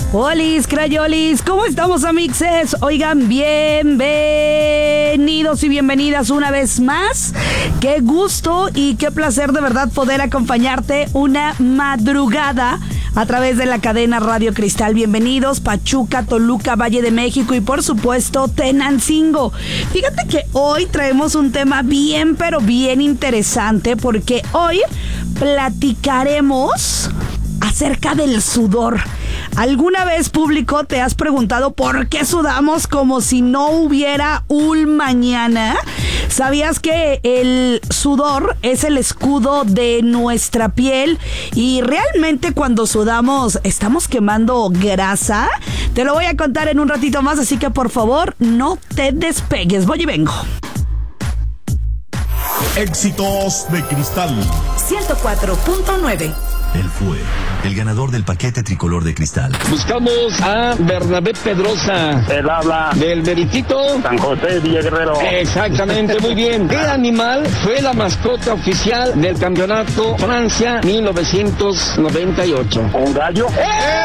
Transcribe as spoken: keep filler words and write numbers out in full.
Olis, crayolis, ¿cómo estamos, amixes? Oigan, bienvenidos y bienvenidas una vez más. Qué gusto y qué placer de verdad poder acompañarte una madrugada a través de la cadena Radio Cristal. Bienvenidos Pachuca, Toluca, Valle de México y por supuesto Tenancingo. Fíjate que hoy traemos un tema bien pero bien interesante porque hoy platicaremos acerca del sudor. ¿Alguna vez, público, te has preguntado por qué sudamos como si no hubiera un mañana? ¿Sabías que el sudor es el escudo de nuestra piel y realmente cuando sudamos estamos quemando grasa? Te lo voy a contar en un ratito más, así que por favor no te despegues. Voy y vengo. Éxitos de Cristal ciento cuatro punto nueve. Él fue el ganador del paquete tricolor de Cristal. Buscamos a Bernabé Pedrosa. Él habla Del Veritito. San José Villaguerrero. Exactamente, muy bien. ¿Qué animal fue la mascota oficial del campeonato Francia mil novecientos noventa y ocho? ¿Un gallo? ¡Eh!